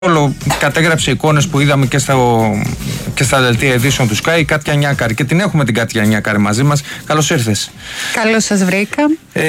Όλο κατέγραψε εικόνες που είδαμε και στα δελτία ειδήσεων του Sky, η Κάτια Νιάκαρη. Και την έχουμε την Κάτια Νιάκαρη μαζί μας. Καλώς ήρθες. Καλώς σας βρήκα.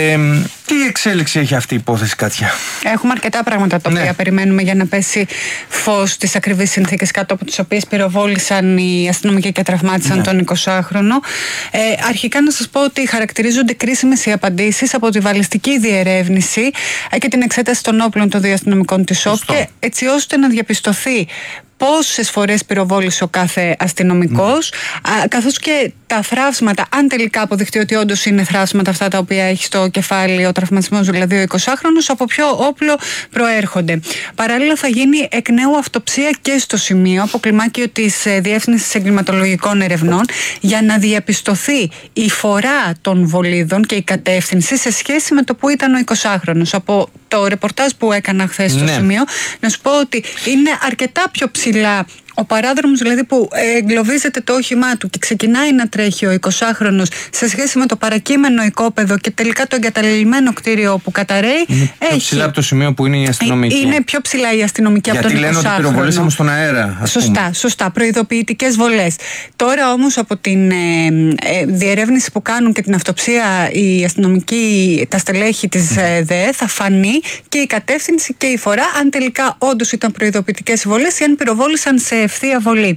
Τι εξέλιξη έχει αυτή η υπόθεση, Κάτια? Έχουμε αρκετά πράγματα τα οποία περιμένουμε για να πέσει φως στις ακριβείς συνθήκες κάτω από τις οποίες πυροβόλησαν οι αστυνομικοί και τραυμάτισαν τον 20χρονο. Αρχικά να σας πω ότι χαρακτηρίζονται κρίσιμες οι απαντήσεις από τη βαλιστική διερεύνηση και την εξέταση των όπλων των δύο αστυνομικών της ΟΠΚΕ, έτσι ώστε να διαπιστωθεί πόσες φορές πυροβόλησε ο κάθε αστυνομικός, καθώς και τα θραύσματα, αν τελικά αποδειχτεί ότι όντως είναι θραύσματα αυτά τα οποία έχει στο κεφάλι ο τραυματισμός, δηλαδή ο 20χρονος, από ποιο όπλο προέρχονται. Παράλληλα θα γίνει εκ νέου αυτοψία και στο σημείο από κλιμάκιο της Διεύθυνσης Εγκληματολογικών Ερευνών για να διαπιστωθεί η φορά των βολίδων και η κατεύθυνση σε σχέση με το που ήταν ο 20χρονος. Από το ρεπορτάζ που έκανα χθες στο σημείο, να σου πω ότι είναι αρκετά πιο ψηλά ο παράδρομος, δηλαδή που εγκλωβίζεται το όχημά του και ξεκινάει να τρέχει ο 20χρονος σε σχέση με το παρακείμενο οικόπεδο και τελικά το εγκαταλελειμμένο κτίριο που καταραίει. Είναι πιο ψηλά από το σημείο που είναι η αστυνομική. Είναι πιο ψηλά η αστυνομική από τον 20χρονο. Γιατί λένε ότι πυροβολήσαμε στον αέρα, ας πούμε. Σωστά. Προειδοποιητικές βολές. Τώρα όμως από την διερεύνηση που κάνουν και την αυτοψία οι αστυνομικοί, τα στελέχη της ΔΕ, θα φανεί και η κατεύθυνση και η φορά, αν τελικά όντως ήταν προειδοποιητικές βολές ή αν πυροβόλησαν σε ευθεία βολή.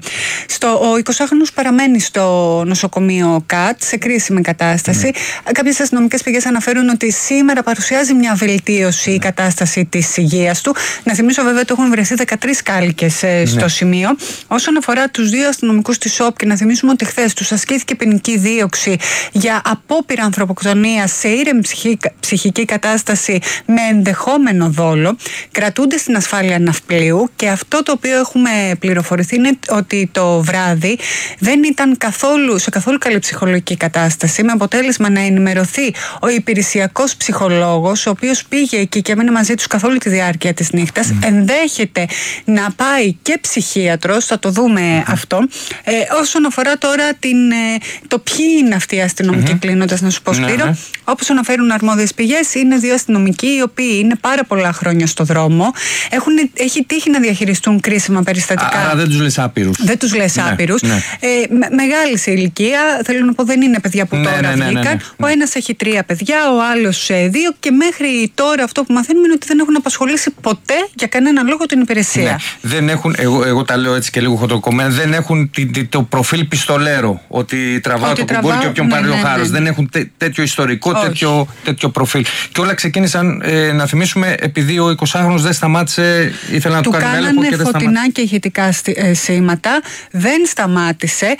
Ο 20χρονος παραμένει στο νοσοκομείο ΚΑΤ σε κρίσιμη κατάσταση. Κάποιες αστυνομικές πηγές αναφέρουν ότι σήμερα παρουσιάζει μια βελτίωση η κατάσταση της υγείας του. Να θυμίσω βέβαια ότι έχουν βρεθεί 13 κάλικες στο σημείο. Όσον αφορά τους δύο αστυνομικούς της ΟΠΚΕ, να θυμίσουμε ότι χθες τους ασκήθηκε ποινική δίωξη για απόπειρα ανθρωποκτονίας σε ήρεμη ψυχική κατάσταση με ενδεχόμενο δόλο. Κρατούνται στην ασφάλεια ναυπλίου και αυτό το οποίο έχουμε πληροφορηθεί είναι ότι το βράδυ δεν ήταν σε καθόλου καλή ψυχολογική κατάσταση, με αποτέλεσμα να ενημερωθεί ο υπηρεσιακός ψυχολόγος, ο οποίος πήγε εκεί και έμενε μαζί τους καθ' όλη τη διάρκεια της νύχτας. Ενδέχεται να πάει και ψυχίατρος, θα το δούμε αυτό. Όσον αφορά τώρα το ποιοι είναι αυτοί οι αστυνομικοί, κλείνοντας να σου πω, Σπύρο, όπως αναφέρουν αρμόδιες πηγές, είναι δύο αστυνομικοί οι οποίοι είναι πάρα πολλά χρόνια στο δρόμο, έχει τύχει να διαχειριστούν κρίσιμα περιστατικά. Άρα δεν τους λες άπειρους. Δεν τους λες άπειρους. Μεγάλη σε ηλικία, θέλω να πω, δεν είναι παιδιά που τώρα βγήκαν. Ο ένας έχει 3 παιδιά, ο άλλος 2 και μέχρι τώρα αυτό που μαθαίνουμε είναι ότι δεν έχουν απασχολήσει ποτέ για κανένα λόγο την υπηρεσία. Δεν έχουν, εγώ τα λέω έτσι και λίγο χοντροκομμένα, δεν έχουν το προφίλ πιστολέρο, ότι τραβάω το κουμπούρι και όποιον πάρει ο χάρος. Δεν έχουν τέτοιο ιστορικό, τέτοιο προφίλ. Και όλα ξεκίνησαν, να θυμίσουμε, επειδή ο 20χρονος δεν σταμάτησε, ήθελε να του κάνει έλεγχο και δεν φωτεινά και ηχητικά σήματα, δεν σταμάτησε.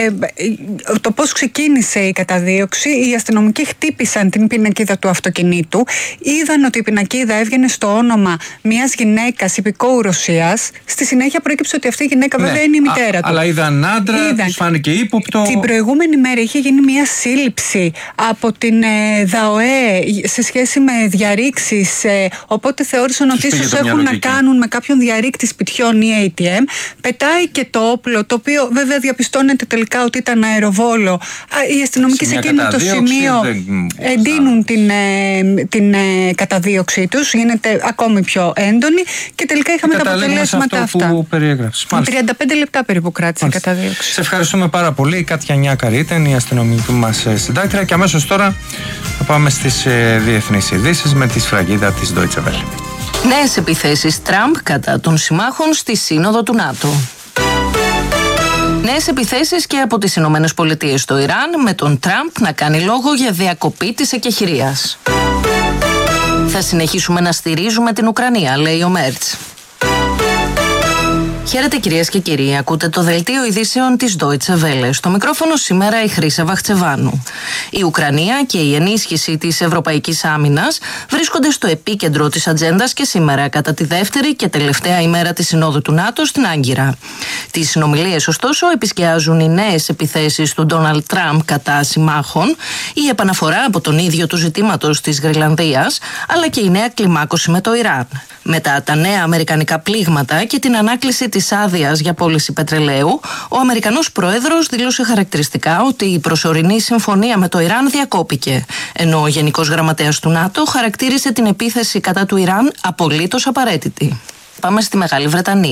Το πώς ξεκίνησε η καταδίωξη, οι αστυνομικοί χτύπησαν την πινακίδα του αυτοκινήτου, είδαν ότι η πινακίδα έβγαινε στο όνομα μιας γυναίκας υπηκόου Ρωσίας. Στη συνέχεια προέκυψε ότι αυτή η γυναίκα βέβαια είναι η μητέρα του. Αλλά είδαν άντρα, τους φάνηκε ύποπτο. Την προηγούμενη μέρα είχε γίνει μια σύλληψη από την ΔΑΟΕ σε σχέση με διαρρήξεις, οπότε θεώρησαν ότι ίσως έχουν να κάνουν με κάποιον διαρρήκτη σπιτιών ή ATM. Πετάει και το όπλο, το οποίο βέβαια διαπιστώνεται τελικά ότι ήταν αεροβόλο. Οι αστυνομικοί σε εκείνο το σημείο εντείνουν την καταδίωξή τους, γίνεται ακόμη πιο έντονη και τελικά είχαμε τα αποτελέσματα αυτά. Που περιέγραψες. 35 λεπτά περίπου κράτησε η καταδίωξη. Σε ευχαριστούμε πάρα πολύ. Η Κάτια Νιάκαρη ήταν η αστυνομική μας συντάκτρια και αμέσως τώρα θα πάμε στις διεθνείς ειδήσεις με τη σφραγίδα της Deutsche Welle. Νέες επιθέσεις Τραμπ κατά των συμμάχων στη Σύνοδο του ΝΑΤΟ. Νέες επιθέσεις και από τις Ηνωμένες Πολιτείες στο Ιράν, με τον Τραμπ να κάνει λόγο για διακοπή της εκεχηρίας. Θα συνεχίσουμε να στηρίζουμε την Ουκρανία, λέει ο Μέρτς. Χαίρετε κυρίες και κύριοι, ακούτε το δελτίο ειδήσεων της Deutsche Welle. Στο μικρόφωνο σήμερα η Χρύσα Βαχτσεβάνου. Η Ουκρανία και η ενίσχυση της ευρωπαϊκής άμυνας βρίσκονται στο επίκεντρο της ατζέντας και σήμερα κατά τη δεύτερη και τελευταία ημέρα της Συνόδου του ΝΑΤΟ στην Άγκυρα. Τις συνομιλίες ωστόσο επισκιάζουν οι νέες επιθέσεις του Ντόναλντ Τραμπ κατά συμμάχων, η επαναφορά από τον ίδιο του ζητήματος της Γροιλανδίας, αλλά και η νέα κλιμάκωση με το Ιράν. Μετά τα νέα αμερικανικά πλήγματα και την ανάκληση της άδειας για πώληση πετρελαίου, ο Αμερικανός πρόεδρος δήλωσε χαρακτηριστικά ότι η προσωρινή συμφωνία με το Ιράν διακόπηκε, ενώ ο Γενικός Γραμματέας του ΝΑΤΟ χαρακτήρισε την επίθεση κατά του Ιράν απολύτως απαραίτητη. πάμε στη Μεγάλη Βρετανία.